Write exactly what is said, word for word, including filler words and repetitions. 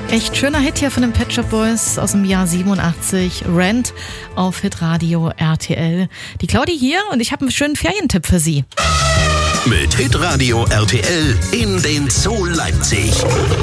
Echt schöner Hit hier von den Pet Shop Boys aus dem Jahr siebenundachtzig. Rent auf Hitradio R T L. Die Claudi hier und ich habe einen schönen Ferientipp für Sie. Mit Hitradio R T L in den Zoo Leipzig.